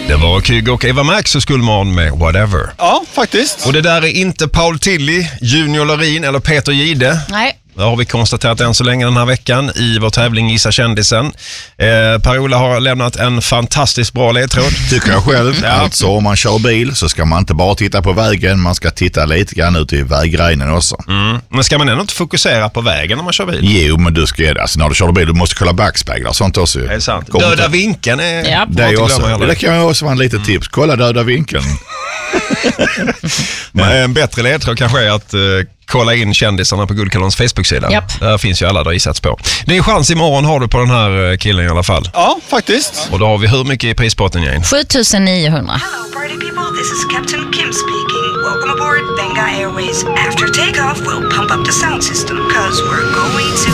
Det var Kygo och Eva Max och Skullman med Whatever. Ja, faktiskt. Och det där är inte Paul Tilly, Junior Larin eller Peter Gide. Nej. Det har vi konstaterat än så länge den här veckan i vår tävling Gissa kändisen. Per-Ola har lämnat en fantastiskt bra ledtråd. Tycker jag själv. Alltså om man kör bil så ska man inte bara titta på vägen, man ska titta lite grann ut i vägrenen också. Men ska man ändå inte fokusera på vägen när man kör bil? Jo, men du ska, alltså när du kör bil, du måste kolla backspeglar och sånt också. Det är sant. Döda vinkeln är... Ja. Det kan ju också vara en litet tips. Kolla döda vinkeln. Men en bättre ledtråd kanske är att kolla in kändisarna på Guldkallons Facebook-sida. Japp. Där finns ju alla där gissats på. Det är en chans imorgon har du på den här killen i alla fall. Ja, faktiskt. Och då har vi hur mycket i prispotten igen? 7900. Hello, party people. This is Captain Kim speaking. Welcome aboard Benga Airways. After takeoff, we'll pump up the sound system, cause we're going to